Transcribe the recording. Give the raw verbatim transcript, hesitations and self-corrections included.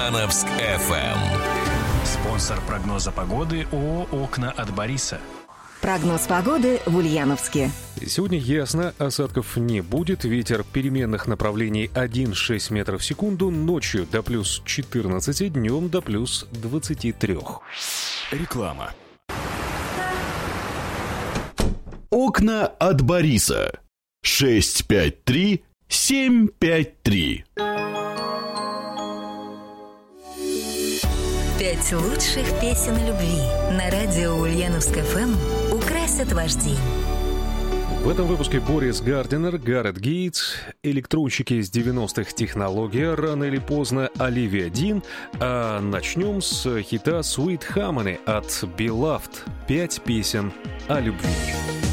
Ульяновск эф эм. Спонсор прогноза погоды ООО «Окна от Бориса». Прогноз погоды в Ульяновске. Сегодня ясно, осадков не будет. Ветер переменных направлений один и шесть метров в секунду. Ночью до плюс четырнадцати, днем до плюс двадцати трёх. Реклама. Окна от Бориса. шесть пять три семь пять три. Пять лучших песен о любви на радио Ульяновск эф эм украсят ваш день. В этом выпуске Борис Гардинер, Гаррет Гейтс, электронщики из девяностых, технология, рано или поздно Оливия Дин. А начнем с хита Sweet Harmony от Beloved. Пять песен о любви.